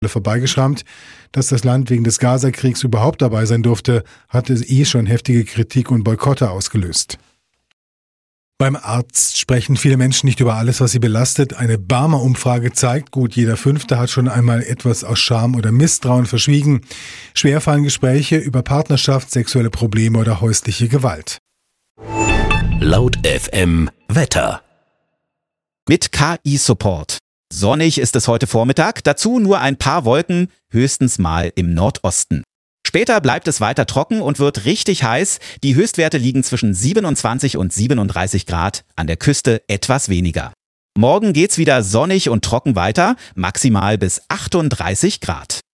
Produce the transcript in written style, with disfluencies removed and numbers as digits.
vorbeigeschrammt. Dass das Land wegen des Gaza-Kriegs überhaupt dabei sein durfte, hatte schon heftige Kritik und Boykotte ausgelöst. Beim Arzt sprechen viele Menschen nicht über alles, was sie belastet. Eine Barmer-Umfrage zeigt, gut jeder Fünfte hat schon einmal etwas aus Scham oder Misstrauen verschwiegen. Schwer fallen Gespräche über Partnerschaft, sexuelle Probleme oder häusliche Gewalt. Laut FM Wetter. Mit KI-Support. Sonnig ist es heute Vormittag, dazu nur ein paar Wolken, höchstens mal im Nordosten. Später bleibt es weiter trocken und wird richtig heiß. Die Höchstwerte liegen zwischen 27 und 37 Grad, an der Küste etwas weniger. Morgen geht's wieder sonnig und trocken weiter, maximal bis 38 Grad.